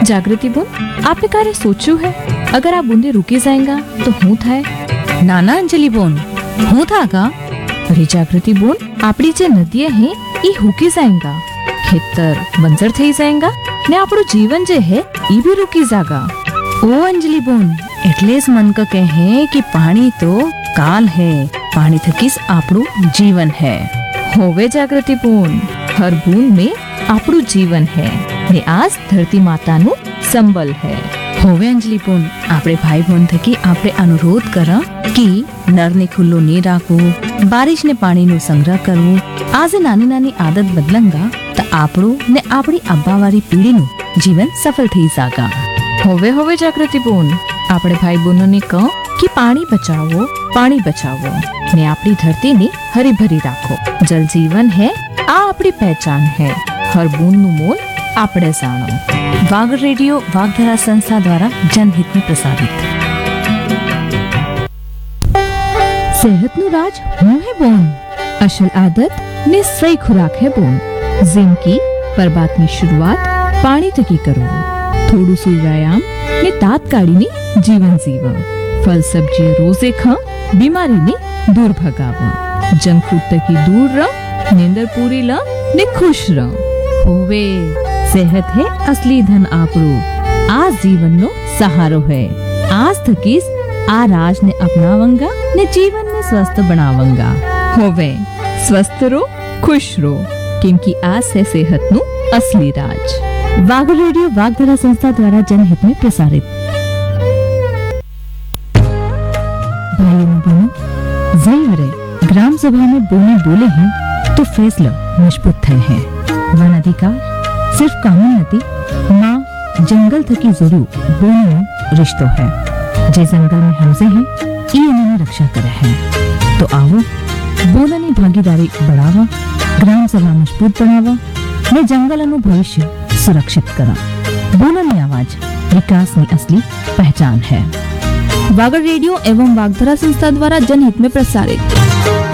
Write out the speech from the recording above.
जागृति बोन, आपने कार्य सोचू है? अगर आप बूंदे रुकी जाएगा तो हूँ थाय? नाना अंजलि बोन, हूँ था का? अरे जागृति बोन, आपड़ी जे नदियां हैं ये हुकी जाएगा, खेतर बंजर थई जाएगा ने आपड़ो जीवन जे है ये भी रुकी जागा। ओ अंजलि बोन, એટલે જ मन का कहे कि पानी तो काल है, पानी थकीस आपड़ो जीवन है। होवे जागृति बोन, हर बूंद में आपड़ो जीवन है ने आज धरती माता नु संबल है। होवे अंजलि बोन, आपड़े भाई बहन थकी आपड़े अनुरोध करा कि नर ने खुल्लो नहीं राखो, बारिश ने पानी नो संग्रह करवो। आज नानी नानी आदत बदलंगा तो आपड़ो ने आपड़ी अब्बावारी पीढ़ी नु जीवन सफल थई जागा। होवे होवे जागृति बोन, आपड़े भाई बहनों ने कहो कि पानी बचाओ ने आपड़ी धरती ने हरी भरी राखो। जल जीवन है, आ आपड़ी पहचान है, हर बूंद नु मोल आपड़े जानो। वाग रेडियो वागधरा संस्था द्वारा जनहित में प्रसारित। सेहत नु राज हूँ है बोन, असल आदत ने सही खुराक है बोन। जिम की परबात की शुरुआत पानी तकी करो, थोड़ू सु व्यायाम ने तात काढ़ी ने जीवन जीवा, फल सब्जी रोजे खा बीमारी ने दूर भगावा, जंक फूड तकी दूर रह, नींदर पूरी ला ने खुश रह। होवे सेहत है असली धन आपरो, आज जीवन नो सहारो है। आज थकीस आ राज ने अपनावंगा ने जीवन ने स्वस्थ बनावंगा। होवे स्वस्थ रो, खुश रो, क्योंकि आज है सेहत नु असली राज। वाग रेडियो वागधरा संस्था द्वारा जनहित में प्रसारित। भाइयों बहनों, जय हरे ग्राम सभा में बोले बोले हैं तो फैसला मजबूत थे है। वन अधिकार सिर्फ कानून नती माँ जंगल थकी जरूर बोने रिश्तो है। जे जंगल में हमसे हैं ये इन्होंने रक्षा करे है। तो आओ बोलनी भागीदारी बढ़ावा, ग्राम सभा मजबूत बनावा ने जंगल भविष्य सुरक्षित करा। बोलनी आवाज विकास की असली पहचान है। वागड़ रेडियो एवं वागधरा संस्था द्वारा जनहित में प्रसारित।